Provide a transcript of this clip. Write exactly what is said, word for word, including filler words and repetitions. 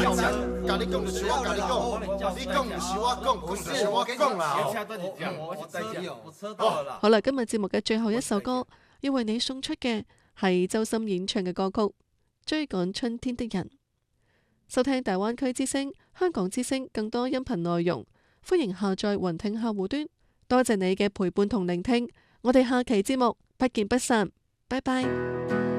甲你讲就是我甲你讲，你讲唔是我讲，不是我讲啦。 我再见，我车到了啦。 好啦，今日節目嘅最後一首歌，要為你送出嘅係周深演唱嘅歌曲《追趕春天的人》。收聽大灣區之聲、香港之聲更多音頻內容，歡迎下載雲聽客戶端。多謝你嘅陪伴同聆聽，我哋下期節目不見不散，拜拜。